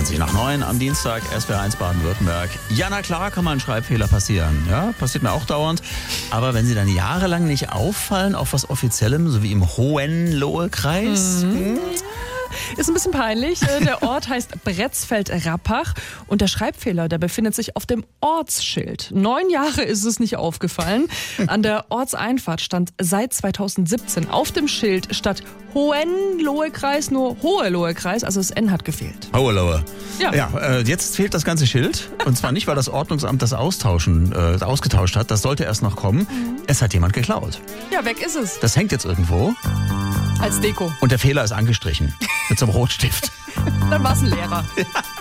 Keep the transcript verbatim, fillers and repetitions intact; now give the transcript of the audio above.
zwanzig nach neun am Dienstag, S W R eins Baden-Württemberg. Ja, na klar kann mal ein Schreibfehler passieren. Ja, passiert mir auch dauernd. Aber wenn sie dann jahrelang nicht auffallen auf was Offiziellem, so wie im Hohenlohe-Kreis... Mhm. Ist ein bisschen peinlich. Der Ort heißt Bretzfeld-Rappach und der Schreibfehler, der befindet sich auf dem Ortsschild. Neun Jahre ist es nicht aufgefallen. An der Ortseinfahrt stand seit zweitausendsiebzehn auf dem Schild statt Hohenlohe-Kreis nur Hohenlohe-Kreis, also das N hat gefehlt. Hohenlohe. Ja. Ja, äh, jetzt fehlt das ganze Schild. Und zwar nicht, weil das Ordnungsamt das austauschen, äh, ausgetauscht hat. Das sollte erst noch kommen. Mhm. Es hat jemand geklaut. Ja, weg ist es. Das hängt jetzt irgendwo. Als Deko. Und der Fehler ist angestrichen. Mit so einem Rotstift. Dann war es ein Lehrer. Ja.